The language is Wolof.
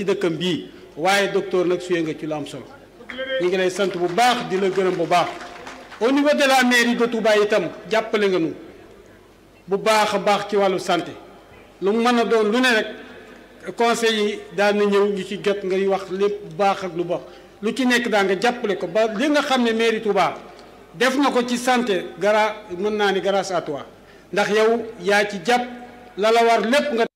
ci dëkkam bii waaye docteur nag suyee nga ci lu am solo ñu ngi lay sant bu baax di la gërëm bu baax. au niveau de la mairie de Touba itam jàppale nga nu bu baax a baax ci wàllu santé lu mu mën a doon lu ne rek conseil yi daan na ñëw ñu ci jot ngay wax lépp bu baax ak lu baax lu ci nekk daa nga jàppale ko ba li nga xam ne mairie Touba def na ko ci santé mën naa ni grâce à toi ndax yow yaa ci jàpp la la war lépp nga